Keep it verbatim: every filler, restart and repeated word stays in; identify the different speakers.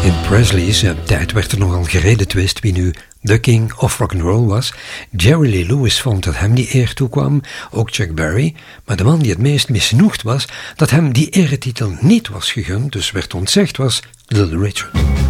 Speaker 1: In Presley's tijd werd er nogal geredetwist wie nu de king of rock'n'roll was. Jerry Lee Lewis vond dat hem die eer toekwam, ook Chuck Berry, maar de man die het meest misnoegd was dat hem die eretitel niet was gegund, dus werd ontzegd, was Little Richard.